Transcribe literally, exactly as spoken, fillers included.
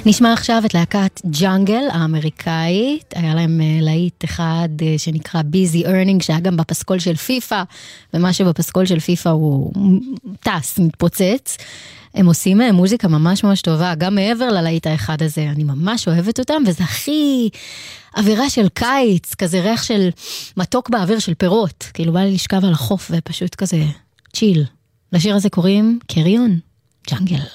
נשמע עכשיו את להקת ג'אנגל האמריקאית, היה להם להיט אחד שנקרא ביזי ארנינג, שהיה גם בפסקול של פיפה, ומה שבפסקול של פיפה הוא טס, מתפוצץ. הם עושים מוזיקה ממש ממש טובה, גם מעבר ללהיט האחד הזה, אני ממש אוהבת אותם, וזה הכי אווירה של קיץ, כזה ריח של מתוק באוויר של פירות, כאילו בא לי לשכב על החוף ופשוט כזה צ'יל. לשיר הזה קוראים קריון, ג'אנגל.